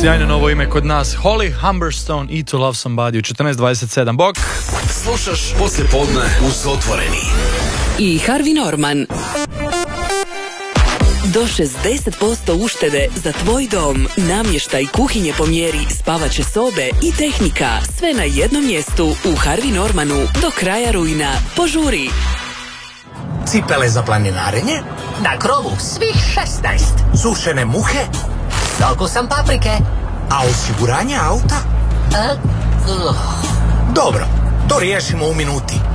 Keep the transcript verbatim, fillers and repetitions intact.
Sjajno novo ime kod nas, Holly Humberstone i To Love Somebody u četrnaest dvadeset sedam. Bok! Slušaš Poslije podne uz Otvoreni. I Harvey Norman. Do šezdeset posto uštede za tvoj dom, namještaj kuhinje po mjeri, spavaće sobe i tehnika. Sve na jednom mjestu u Harvey Normanu do kraja rujna. Požuri! Cipele za planinarenje? Na krovu svih šesnaest. Sušene muhe? S okusom paprike. A osiguranje auta? A, uh. Dobro, to riješimo u minuti.